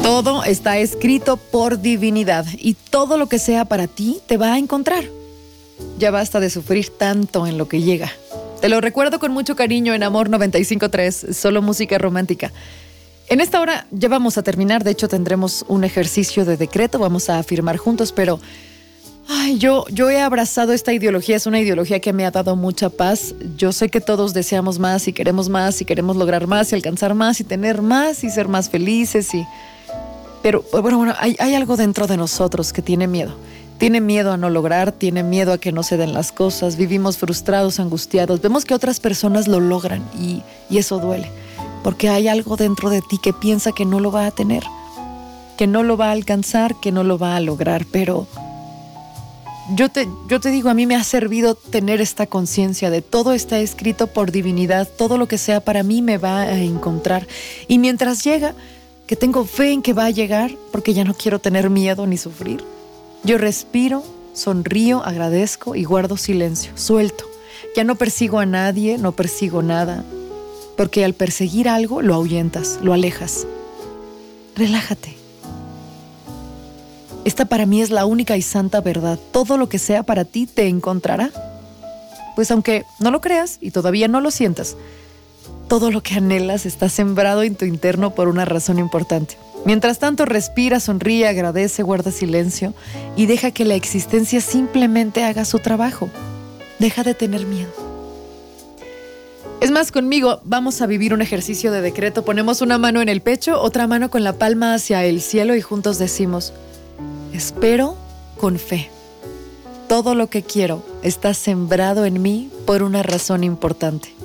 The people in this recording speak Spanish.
Todo está escrito por divinidad y todo lo que sea para ti te va a encontrar. Ya basta de sufrir tanto en lo que llega. Te lo recuerdo con mucho cariño en Amor 95.3, solo música romántica. En esta hora ya vamos a terminar, de hecho tendremos un ejercicio de decreto, vamos a afirmar juntos, pero yo he abrazado esta ideología, es una ideología que me ha dado mucha paz. Yo sé que todos deseamos más y queremos lograr más y alcanzar más y tener más y ser más felices Pero bueno, hay algo dentro de nosotros que tiene miedo. Tiene miedo a no lograr, tiene miedo a que no se den las cosas, vivimos frustrados, angustiados, vemos que otras personas lo logran y eso duele. Porque hay algo dentro de ti que piensa que no lo va a tener, que no lo va a alcanzar, que no lo va a lograr. Pero yo te digo, a mí me ha servido tener esta conciencia de todo está escrito por divinidad, todo lo que sea para mí me va a encontrar. Y mientras llega, que tengo fe en que va a llegar, porque ya no quiero tener miedo ni sufrir, yo respiro, sonrío, agradezco y guardo silencio, suelto. Ya no persigo a nadie, no persigo nada. Porque al perseguir algo, lo ahuyentas, lo alejas. Relájate. Esta para mí es la única y santa verdad. Todo lo que sea para ti te encontrará. Pues aunque no lo creas y todavía no lo sientas, todo lo que anhelas está sembrado en tu interno por una razón importante. Mientras tanto, respira, sonríe, agradece, guarda silencio y deja que la existencia simplemente haga su trabajo. Deja de tener miedo. Es más, conmigo vamos a vivir un ejercicio de decreto. Ponemos una mano en el pecho, otra mano con la palma hacia el cielo y juntos decimos: espero con fe. Todo lo que quiero está sembrado en mí por una razón importante.